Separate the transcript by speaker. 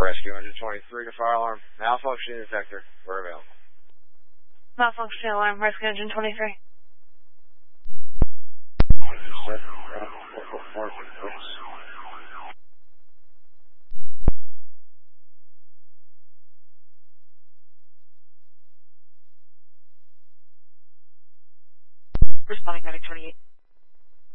Speaker 1: Rescue Engine 23 to fire alarm. Malfunctioning detector. We're available.
Speaker 2: Malfunctioning alarm. Rescue Engine 23. Responding medic 28.